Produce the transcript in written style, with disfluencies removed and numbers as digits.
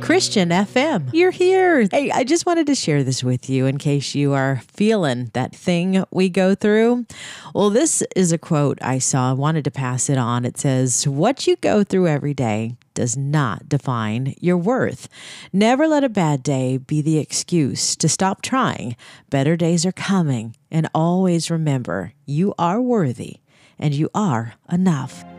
Christian FM. You're here. Hey, I just wanted to share this with you in case you are feeling that thing we go through. Well, this is a quote I saw. I wanted to pass it on. It says, "What you go through every day does not define your worth. Never let a bad day be the excuse to stop trying. Better days are coming. And always remember, you are worthy and you are enough."